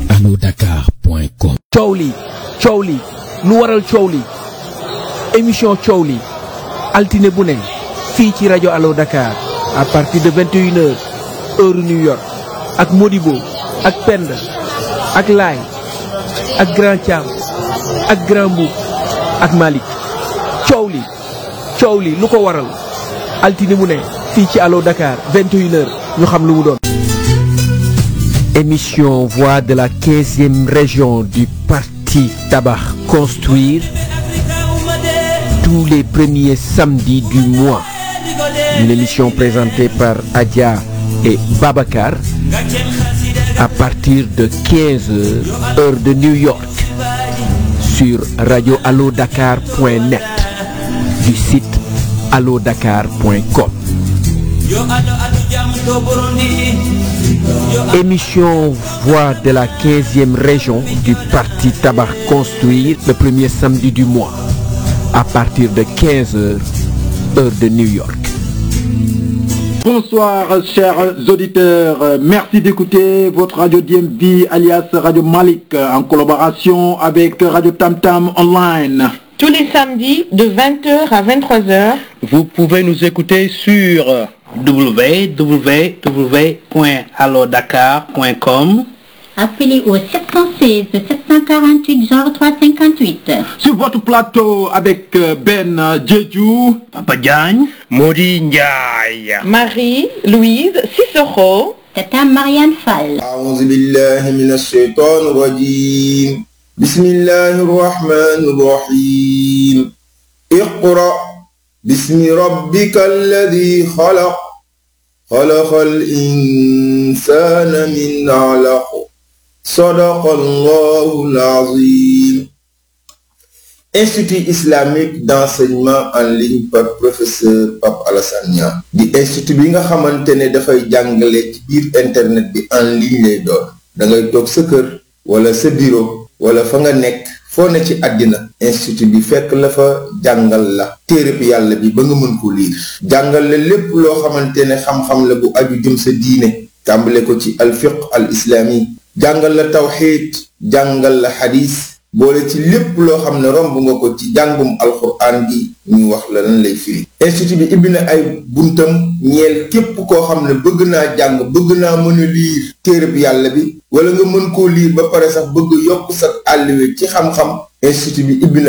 allodakar.com. coow li lu waral coow li émission coow li altine bu ne fii ci rajo Allo Dakar à partir de 21h heure New York ak Modibo ak Penda ak Laay ak Grand Thiam ak Grand Mboup ak Malick coow li lu ko waral altine bu ne fii ci Allo Dakar 21h ñu xam lu mu doon. Émission voix de la 15e région du parti Tabac Construire tous les premiers samedis du mois. Une émission présentée par Adja et Babacar à partir de 15h heure de New York sur radioallodakar.net du site allodakar.com. Émission voix de la 15e région du parti Tabac Construire le premier samedi du mois à partir de 15h heure de New York. Bonsoir chers auditeurs, merci d'écouter votre radio DMV alias Radio Malik en collaboration avec Radio Tam Tam Online. Tous les samedis de 20h à 23h. Vous pouvez nous écouter sur www.allodakar.com. Appelez au 716 748 0358. Sur votre plateau avec Ben Djedjou, Papa Diagne, Modi Ndiaye, Marie-Louise Sissoko, Tata Marianne Fall. A'udhu billahi minash shaitanir rajim. Bismillahir rahmanir rahim. Iqra bismi rabbikal ladhi khalaq. Khalaqal insana min 'alaq. Sadaqallahul azim. Institut islamique d'enseignement en ligne par professeur Pape Alassane Niang di institut bi nga xamante ne dafay jàngale ci biir internet bi en ligne lay doon da ngay toog sa kër wala sa bureau wala fa nga nekk foo ne ci àddina institut bi fekk la fa jàngal la téereb yàlla bi ba nga mën ko liir jàngal la lépp loo xamante ne xam-xam la bu aju jëm sa diine tàmbale ko ci al fiqh al islami jàngal la tawxiid jàngal la xadis boole ci lépp loo xam ne romb nga ko ci jàngum alxuraan gi ñu wax la lan lay firi institut bi ibbi na ay buntam ñeel képp koo xam ne bëgg naa jàng bëgg naa mën a liir téereb yàlla bi wala nga mën koo liir ba pare sax bëgg yokk sa àlliwe ci xam-xam institut bi ibbi na